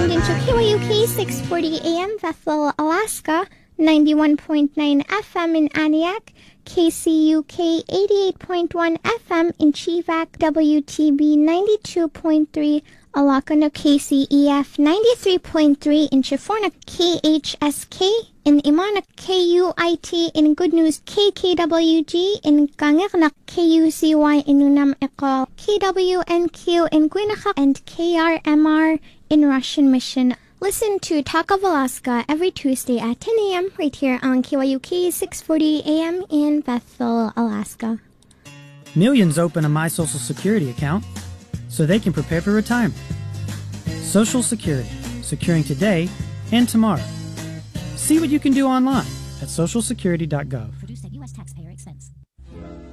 tuned into KYUK 640 AM, Bethel, Alaska, 91.9 FM in Aniak, KCUK 88.1 FM in Chivak, WTB 92.3 Alakano, KCEF 93.3 in Chiforna, KHSK in Imana, KUIT in Good News, KKWG in Kangirnak, KUCY in Unam Ekol, KWNQ in Guinakak, and KRMR in Russian Mission. Listen to Talk of Alaska every Tuesday at 10 a.m. right here on KYUK 640 AM in Bethel, Alaska. Millions open a My Social Security account so they can prepare for retirement. Social Security, securing today and tomorrow. See what you can do online at socialsecurity.gov.